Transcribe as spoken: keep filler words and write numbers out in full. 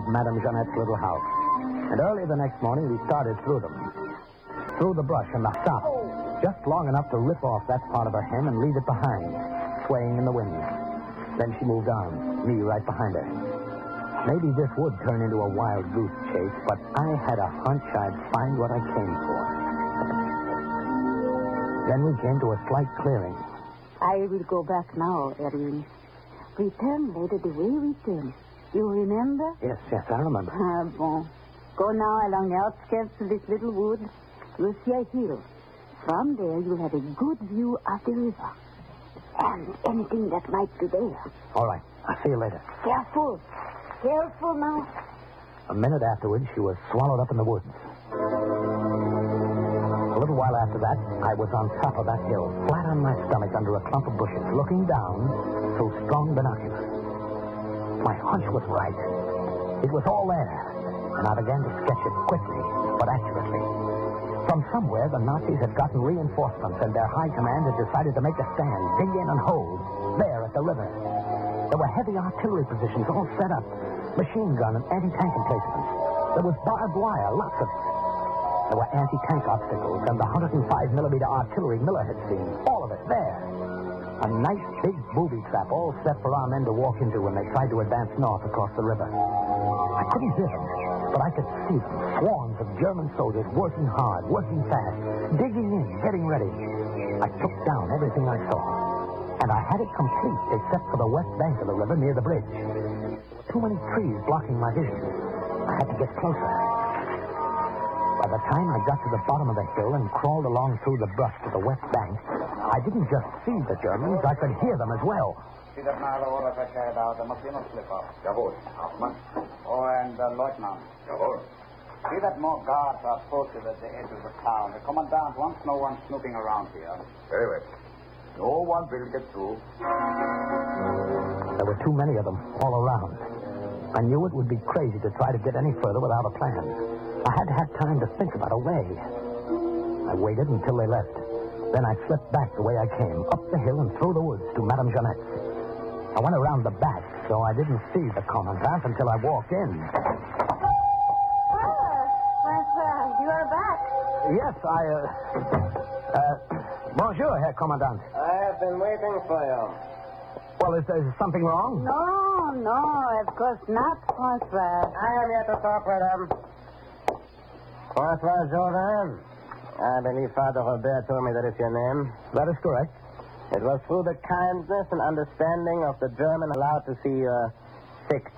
Madame Jeanette's little house. And early the next morning, we started through them. Through the brush and the stop. Just long enough to rip off that part of her hem and leave it behind, swaying in the wind. Then she moved on, me right behind her. Maybe this would turn into a wild goose chase, but I had a hunch I'd find what I came for. Then we came to a slight clearing. I will go back now, Erwin. Return later the way we came. You remember? Yes, yes, I remember. Ah, bon. Go now along the outskirts of this little wood. You'll see a hill. From there, you'll have a good view of the river. And anything that might be there. All right. I'll see you later. Careful. Careful now. A minute afterwards, she was swallowed up in the woods. A little while after that, I was on top of that hill, flat on my stomach under a clump of bushes, looking down through strong binoculars. My hunch was right. It was all there, and I began to sketch it quickly, but accurately. From somewhere, the Nazis had gotten reinforcements, and their high command had decided to make a stand, dig in and hold, there at the river. There were heavy artillery positions all set up, machine gun and anti-tank emplacements. There was barbed wire, lots of it. There were anti-tank obstacles and the one oh five millimeter artillery Miller had seen. All of it there. A nice big booby trap all set for our men to walk into when they tried to advance north across the river. I couldn't hear them, but I could see them. Swarms of German soldiers working hard, working fast, digging in, getting ready. I took down everything I saw. And I had it complete except for the west bank of the river near the bridge. There were too many trees blocking my vision. I had to get closer. By the time I got to the bottom of the hill and crawled along through the brush to the west bank, I didn't just see the Germans, I could hear them as well. See that now the orders are carried out. There must be no slip-up. Jawohl. Hauptmann. Oh, and uh, Lieutenant. Jawohl. See that more guards are posted at the edge of the town. The commandant wants no one snooping around here. Very well. No one will get through. There were too many of them all around. I knew it would be crazy to try to get any further without a plan. I had to have time to think about a way. I waited until they left. Then I slipped back the way I came, up the hill and through the woods to Madame Jeanette's. I went around the back, so I didn't see the commandant until I walked in. Ah, François, you are back. Yes, I, uh... uh bonjour, Herr Commandant. I have been waiting for you. Well, is there something wrong? No, no, of course not, François. I am here to talk with him. François Jourdan. I believe Father Robert told me that is your name. That is correct. It was through the kindness and understanding of the German allowed to see your sick